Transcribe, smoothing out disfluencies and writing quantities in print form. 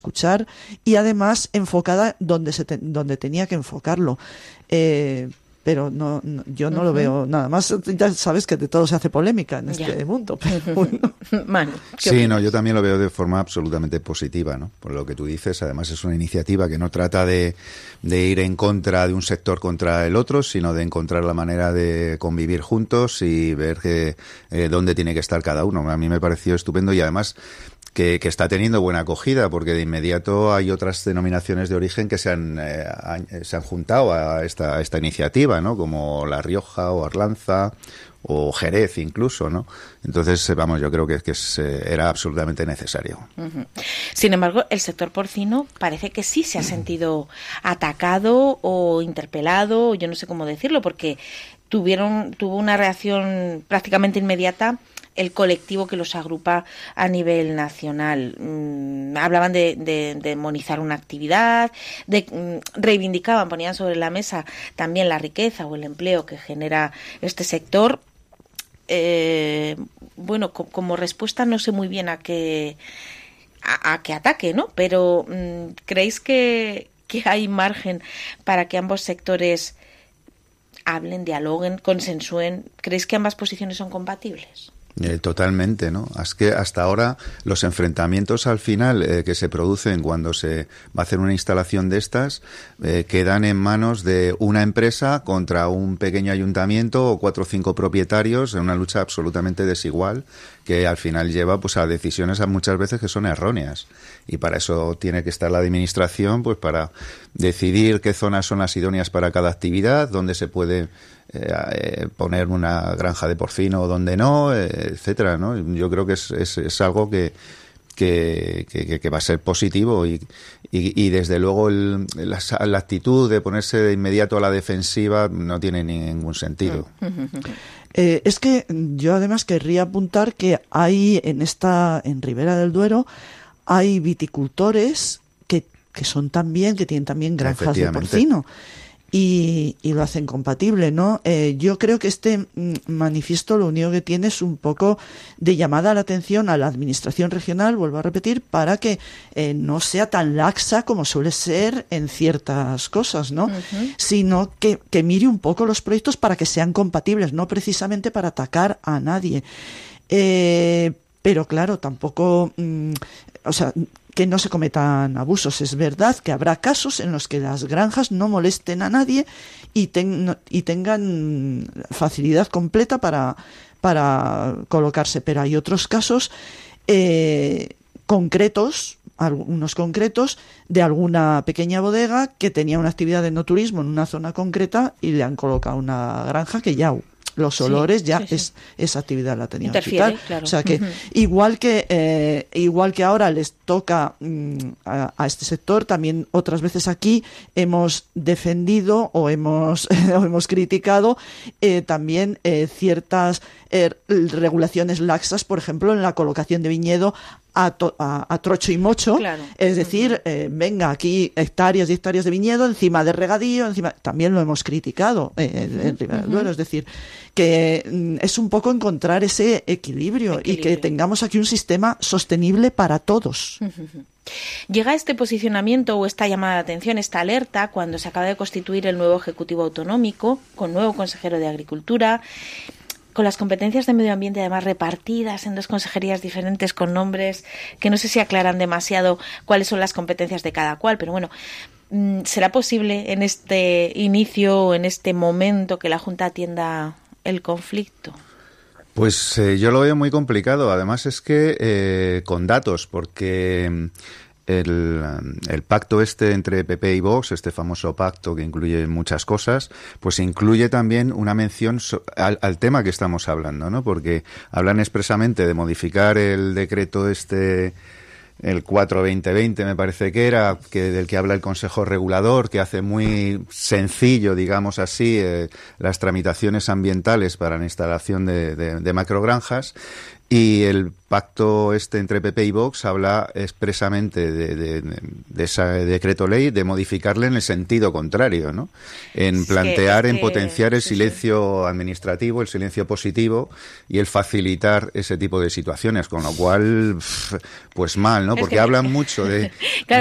escuchar y además enfocada donde tenía que enfocarlo. Pero yo no lo veo nada más. Ya sabes que de todo se hace polémica en este mundo. Pero bueno. Manu, sí, no, yo también lo veo de forma absolutamente positiva, ¿no? Por lo que tú dices, además es una iniciativa que no trata de ir en contra de un sector contra el otro, sino de encontrar la manera de convivir juntos y ver dónde tiene que estar cada uno. A mí me pareció estupendo y además que está teniendo buena acogida, porque de inmediato hay otras denominaciones de origen que se han juntado a esta iniciativa, ¿no? Como La Rioja o Arlanza o Jerez incluso, ¿no? Entonces, vamos, yo creo que era absolutamente necesario. Uh-huh. Sin embargo, el sector porcino parece que sí se ha sentido atacado o interpelado, yo no sé cómo decirlo, porque tuvo una reacción prácticamente inmediata el colectivo que los agrupa a nivel nacional. Hablaban de demonizar una actividad, reivindicaban, ponían sobre la mesa también la riqueza o el empleo que genera este sector. Bueno, como respuesta no sé muy bien a qué ataque, ¿no? Pero ¿creéis que hay margen para que ambos sectores hablen, dialoguen, consensúen? ¿Creéis que ambas posiciones son compatibles? Totalmente, ¿no? Es que hasta ahora los enfrentamientos al final que se producen cuando se va a hacer una instalación de estas quedan en manos de una empresa contra un pequeño ayuntamiento o 4 o 5 propietarios en una lucha absolutamente desigual que al final lleva pues a decisiones muchas veces que son erróneas, y para eso tiene que estar la administración, pues para decidir qué zonas son las idóneas para cada actividad, dónde se puede poner una granja de porcino o donde no, etcétera, ¿no? Yo creo que es algo que va a ser positivo y desde luego la actitud de ponerse de inmediato a la defensiva no tiene ningún sentido. Es que yo además querría apuntar que hay en Ribera del Duero hay viticultores que tienen también granjas de porcino. Y lo hacen compatible, ¿no? Yo creo que este manifiesto lo único que tiene es un poco de llamada a la atención a la administración regional, vuelvo a repetir, para que no sea tan laxa como suele ser en ciertas cosas, ¿no? Uh-huh. Sino que mire un poco los proyectos para que sean compatibles, no precisamente para atacar a nadie. Pero claro, tampoco, que no se cometan abusos. Es verdad que habrá casos en los que las granjas no molesten a nadie y tengan facilidad completa para colocarse, pero hay otros casos concretos, algunos concretos, de alguna pequeña bodega que tenía una actividad de enoturismo en una zona concreta y le han colocado una granja que ya los olores esa actividad la tenían que quitar. Claro. O sea que igual que ahora les toca a este sector, también otras veces aquí hemos defendido o hemos criticado también ciertas regulaciones laxas, por ejemplo, en la colocación de viñedo a trocho y mocho, claro. Es decir, venga, aquí hectáreas y hectáreas de viñedo encima de regadío, también lo hemos criticado en Ribera del Duero, es decir, que es un poco encontrar ese equilibrio y que tengamos aquí un sistema sostenible para todos. Llega este posicionamiento o esta llamada de atención, esta alerta, cuando se acaba de constituir el nuevo Ejecutivo Autonómico, con nuevo consejero de Agricultura, con las competencias de medio ambiente además repartidas en 2 consejerías diferentes con nombres que no sé si aclaran demasiado cuáles son las competencias de cada cual, pero bueno, ¿será posible en este inicio, en este momento, que la Junta atienda el conflicto? Pues yo lo veo muy complicado. Además es que con datos, porque el pacto entre PP y Vox, este famoso pacto que incluye muchas cosas, pues incluye también una mención al tema que estamos hablando, ¿no? Porque hablan expresamente de modificar el decreto el 4/2020 me parece que era, del que habla el Consejo Regulador, que hace muy sencillo, digamos así, las tramitaciones ambientales para la instalación de macrogranjas. Y el pacto entre PP y Vox habla expresamente de ese decreto ley, de modificarle en el sentido contrario, ¿no? En plantear, en potenciar el silencio administrativo, el silencio positivo y el facilitar ese tipo de situaciones, con lo cual, pues mal, ¿no? Porque hablan mucho de... Claro,